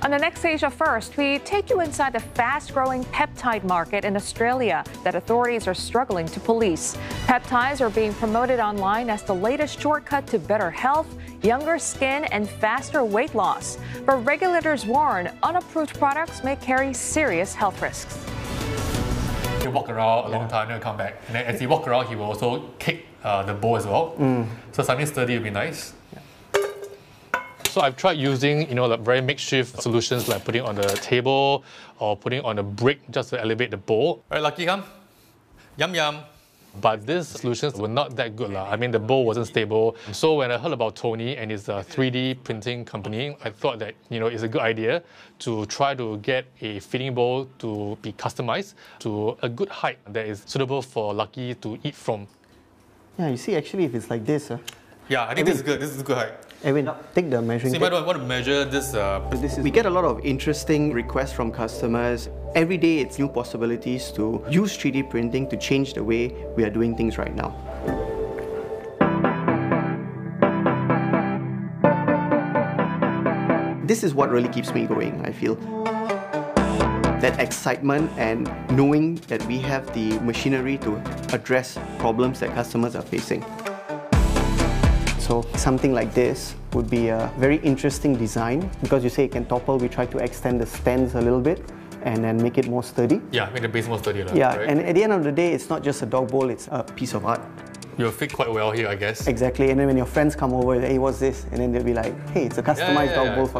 On the next Asia First, we take you inside the fast-growing peptide market in Australia that authorities are struggling to police. Peptides are being promoted online as the latest shortcut to better health, younger skin, and faster weight loss. But regulators warn unapproved products may carry serious health risks. He'll walk around a long time, then he'll come back. And then as he walk around, he will also kick the bowl as well. So something sturdy would be nice. So I've tried using, like very makeshift solutions like putting it on the table or putting it on a brick just to elevate the bowl. All right, Lucky, come. Yum, yum. But these solutions were not that good. I mean, the bowl wasn't stable. So when I heard about Tony and his 3D printing company, I thought that, it's a good idea to try to get a feeding bowl to be customized to a good height that is suitable for Lucky to eat from. Yeah, you see, actually, if it's like this... yeah, I think this is good. This is a good height. Edwin, take the measuring tape. So I want to measure this. We get a lot of interesting requests from customers. Every day it's new possibilities to use 3D printing to change the way we are doing things right now. This is what really keeps me going, I feel. That excitement and knowing that we have the machinery to address problems that customers are facing. So something like this would be a very interesting design because you say it can topple. We try to extend the stands a little bit and then make it more sturdy. Yeah, make the base more sturdy. Yeah, right? And at the end of the day, it's not just a dog bowl, it's a piece of art. You'll fit quite well here, I guess. Exactly, and then when your friends come over, hey, what's this? And then they'll be like, hey, it's a customized dog bowl for